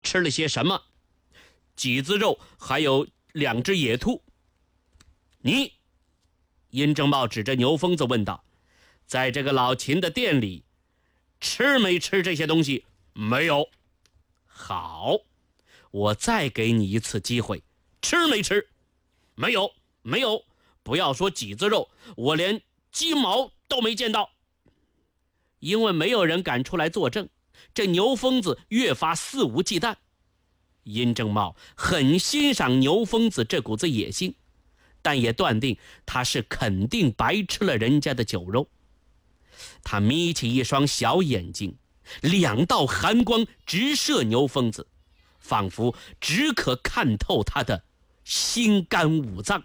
吃了些什么？几子肉，还有2只野兔。你，殷正茂指着牛疯子问道，在这个老秦的店里，吃没吃这些东西？没有。好，我再给你一次机会，吃没吃？没有，没有。不要说几子肉，我连鸡毛都没见到。因为没有人敢出来作证，这牛疯子越发肆无忌惮。殷正茂很欣赏牛疯子这股子野性，但也断定他是肯定白吃了人家的酒肉。他眯起一双小眼睛，2道寒光直射牛疯子，仿佛只可看透他的心肝五脏。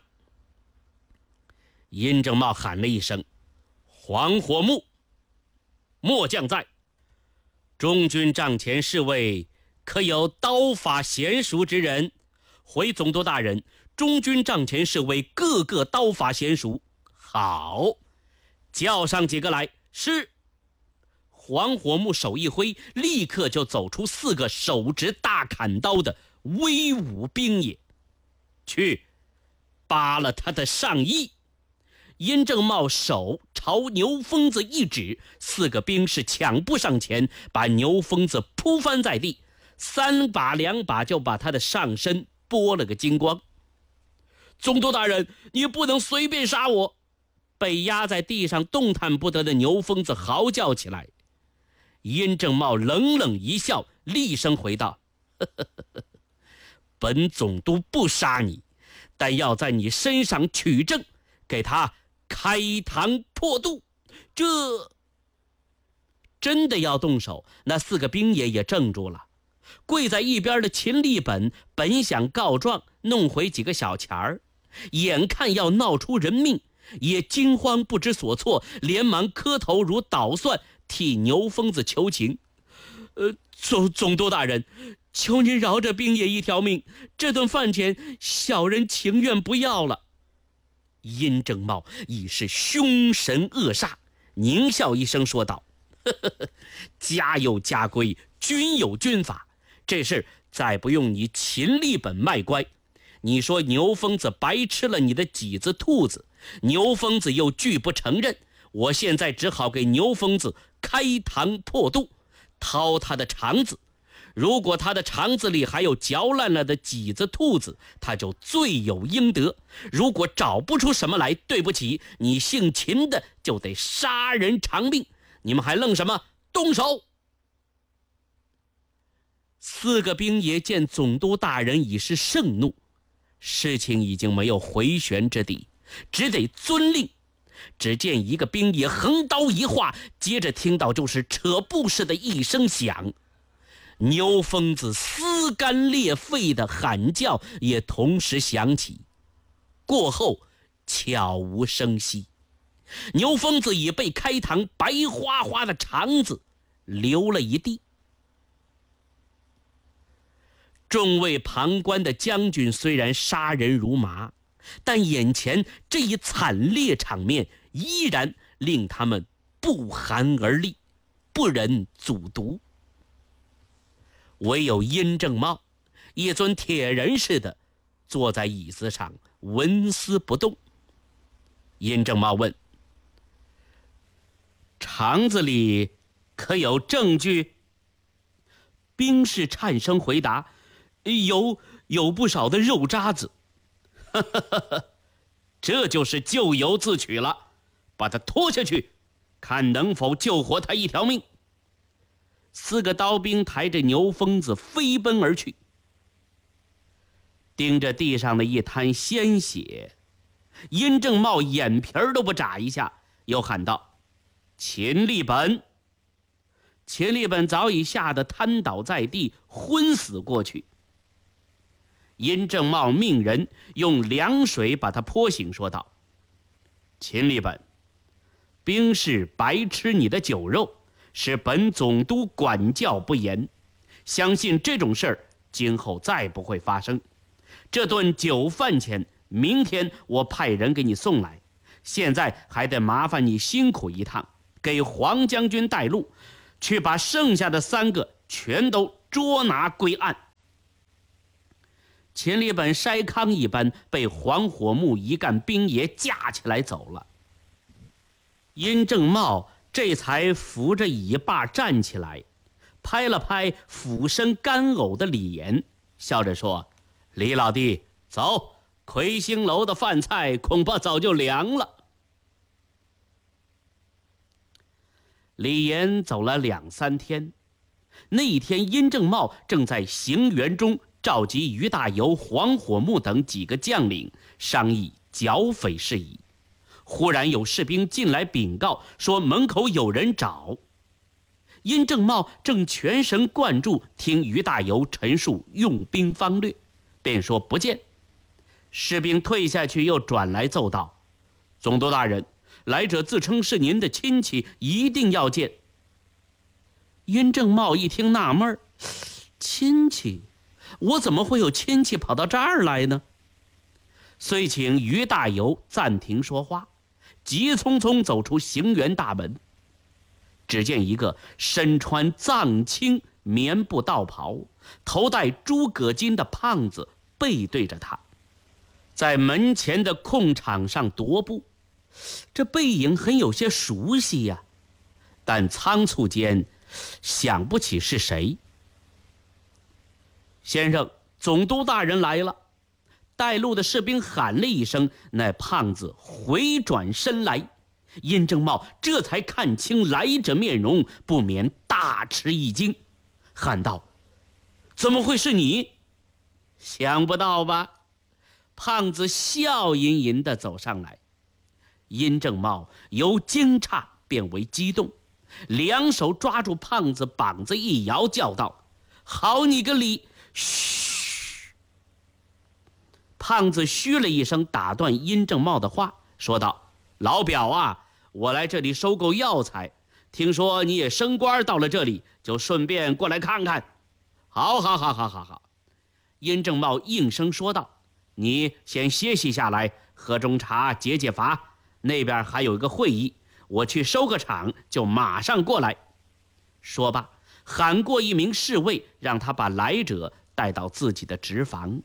殷正茂喊了一声：“黄火木，末将在。中军帐前侍卫可有刀法娴熟之人？”回总督大人，中军帐前侍卫个个刀法娴熟。好，叫上几个来。是。黄火木手一挥，立刻就走出4个手执大砍刀的威武兵野。去，扒了他的上衣。殷正茂手朝牛疯子一指，4个兵士抢步上前，把牛疯子扑翻在地，3把2把就把他的上身剥了个精光。总督大人，你不能随便杀我！被压在地上动弹不得的牛疯子嚎叫起来。殷正茂冷冷一笑，厉声回道：“本总督不杀你，但要在你身上取证，给他开膛破肚。”这真的要动手，那4个兵爷也怔住了。跪在一边的秦立本本想告状，弄回几个小钱儿，眼看要闹出人命，也惊慌不知所措，连忙磕头如捣蒜，替牛疯子求情。总督大人，求您饶这兵爷一条命，这顿饭钱小人情愿不要了。殷正茂已是凶神恶煞，狞笑一声说道：“家有家规，军有军法，这事再不用你秦立本卖乖。你说牛疯子白吃了你的几子兔子，牛疯子又拒不承认，我现在只好给牛疯子开膛破肚，掏他的肠子。如果他的肠子里还有嚼烂了的几子兔子，他就罪有应得。如果找不出什么来，对不起，你姓秦的就得杀人偿命。你们还愣什么？动手！”4个兵爷见总督大人已是盛怒，事情已经没有回旋之地，只得遵令。只见一个兵爷横刀一划，接着听到就是扯布似的一声响，牛疯子撕肝裂肺的喊叫也同时响起，过后悄无声息。牛疯子已被开膛，白花花的肠子流了一地。众位旁观的将军虽然杀人如麻，但眼前这一惨烈场面依然令他们不寒而栗，不忍卒读。唯有殷正茂一尊铁人似的坐在椅子上纹丝不动。殷正茂问：“肠子里可有证据？”兵士颤声回答：“有不少的肉渣子。”这就是咎由自取了，把他拖下去，看能否救活他一条命。4个刀兵抬着牛疯子飞奔而去。盯着地上的一滩鲜血，殷正茂眼皮都不眨一下，又喊道：“秦立本！”秦立本早已吓得瘫倒在地，昏死过去。殷正茂命人用凉水把他泼醒，说道：“秦立本，兵士白吃你的酒肉，是本总督管教不严，相信这种事儿今后再不会发生。这顿酒饭钱，明天我派人给你送来，现在还得麻烦你辛苦一趟，给黄将军带路，去把剩下的3个全都捉拿归案。” 秦理本筛糠一般被黄火木一干兵爷架起来走了。殷正茂这才扶着椅把站起来，拍了拍俯身干呕的李严，笑着说：“李老弟，走，魁星楼的饭菜恐怕早就凉了。”李严走了2、3天，那一天殷正茂正在行辕中召集于大猷、黄火木等几个将领商议剿匪事宜，忽然有士兵进来禀告说门口有人找。殷正茂正全神贯注听于大猷陈述用兵方略，便说不见。士兵退下去，又转来奏道：“总督大人，来者自称是您的亲戚，一定要见。”殷正茂一听纳闷，亲戚？我怎么会有亲戚跑到这儿来呢？遂请于大猷暂停说话，急匆匆走出行辕大门。只见一个身穿藏青棉布道袍、头戴诸葛巾的胖子背对着他，在门前的空场上踱步。这背影很有些熟悉呀，但仓促间想不起是谁。先生，总督大人来了。带路的士兵喊了一声，那胖子回转身来，殷正茂这才看清来者面容，不免大吃一惊，喊道：“怎么会是你？”想不到吧？胖子笑吟吟地走上来。殷正茂由惊诧变为激动，两手抓住胖子膀子一摇，叫道：“好你个李！”嘘！胖子嘘了一声，打断殷正茂的话，说道：“老表啊，我来这里收购药材，听说你也升官到了这里，就顺便过来看看。”“好。”殷正茂应声说道：“你先歇息下来，喝盅茶解解乏。那边还有一个会议，我去收个场，就马上过来。”说罢，喊过一名侍卫，让他把来者带到自己的职房。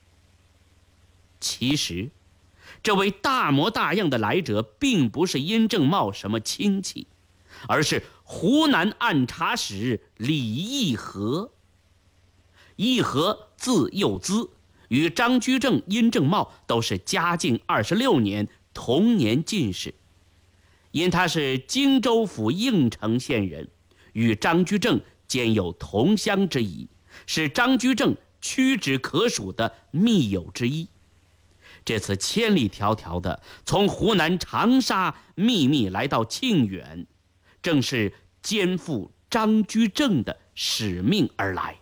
其实，这位大模大样的来者并不是殷正茂什么亲戚，而是湖南按察使李义和。义和字幼滋，与张居正、殷正茂都是嘉靖26年同年进士。因他是荆州府应城县人，与张居正兼有同乡之谊，是张居正屈指可数的密友之一。这次千里迢迢的从湖南长沙秘密来到庆远，正是肩负张居正的使命而来。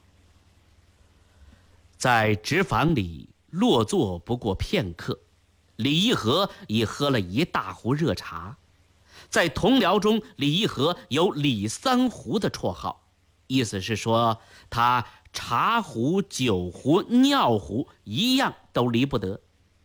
在职房里落座不过片刻，李义和已喝了一大壶热茶。在同僚中，李义和有李三壶的绰号，意思是说他茶壶、酒壶、尿壶一样都离不得。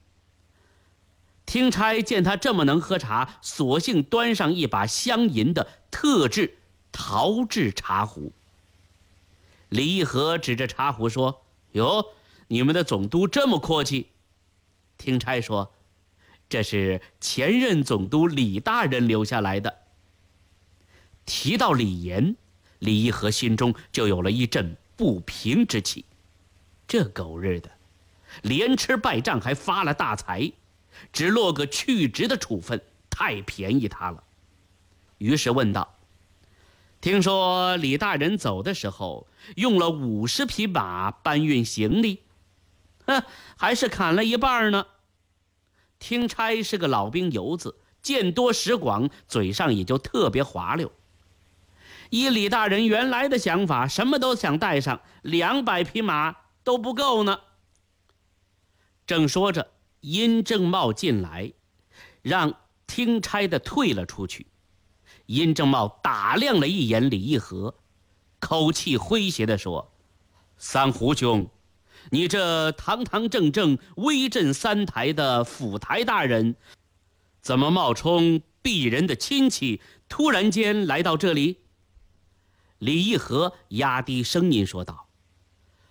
听差见他这么能喝茶，索性端上一把镶银的特制陶制茶壶。李义和指着茶壶说：“哟，你们的总督这么阔气。”听差说：“这是前任总督李大人留下来的。”提到李严，李义和心中就有了一阵不平之气。这狗日的，连吃败仗还发了大财，只落个去职的处分，太便宜他了。于是问道：“听说李大人走的时候用了50匹马搬运行李？”“还是砍了一半呢。”听差是个老兵油子，见多识广，嘴上也就特别滑溜。依李大人原来的想法，什么都想带上，200匹马都不够呢。正说着，殷正茂进来，让听差的退了出去。殷正茂打量了一眼李义和，口气诙谐地说：“三胡兄，你这堂堂正正威震3台的府台大人，怎么冒充鄙人的亲戚，突然间来到这里？”李义和压低声音说道：“